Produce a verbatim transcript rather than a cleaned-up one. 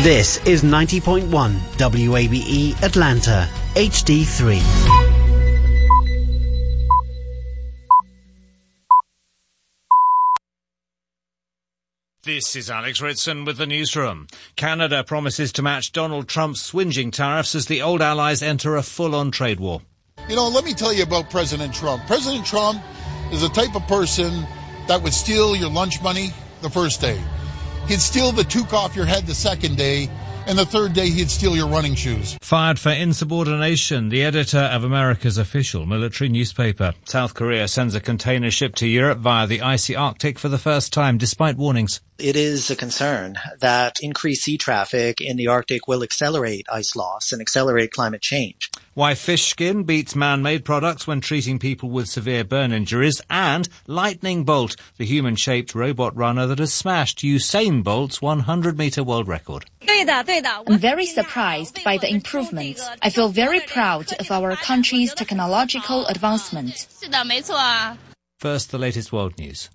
This is ninety point one W A B E Atlanta, H D three. This is Alex Ritson with the newsroom. Canada promises to match Donald Trump's swingeing tariffs as the old allies enter a full-on trade war. You know, let me tell you about President Trump. President Trump is the type of person that would steal your lunch money the first day. He'd steal the toque off your head the second day, and the third day he'd steal your running shoes. Fired for insubordination, the editor of America's official military newspaper. South Korea sends a container ship to Europe via the icy Arctic for the first time, despite warnings. It is a concern that increased sea traffic in the Arctic will accelerate ice loss and accelerate climate change. Why fish skin beats man-made products when treating people with severe burn injuries, and Lightning Bolt, the human-shaped robot runner that has smashed Usain Bolt's one hundred meter world record. I'm very surprised by the improvements. I feel very proud of our country's technological advancement. First, the latest world news.